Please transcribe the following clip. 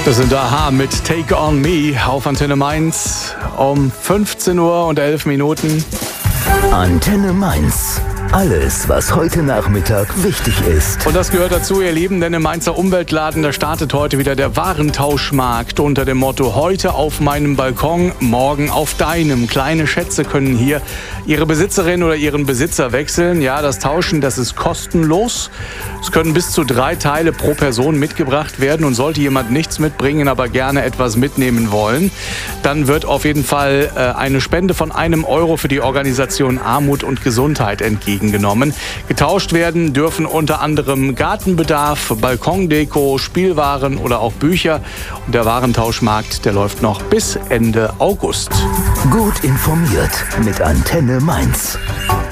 Das sind a-ha mit Take On Me auf Antenne Mainz um 15:11 Uhr. Antenne Mainz. Alles, was heute Nachmittag wichtig ist. Und das gehört dazu, ihr Lieben, denn im Mainzer Umweltladen, da startet heute wieder der Warentauschmarkt unter dem Motto: heute auf meinem Balkon, morgen auf deinem. Kleine Schätze können hier ihre Besitzerin oder ihren Besitzer wechseln. Ja, das Tauschen, das ist kostenlos. Es können bis zu 3 Teile pro Person mitgebracht werden. Und sollte jemand nichts mitbringen, aber gerne etwas mitnehmen wollen, dann wird auf jeden Fall eine Spende von €1 für die Organisation Armut und Gesundheit entgegengenommen. Getauscht werden dürfen unter anderem Gartenbedarf, Balkondeko, Spielwaren oder auch Bücher. Und der Warentauschmarkt, der läuft noch bis Ende August. Gut informiert mit Antenne Mainz.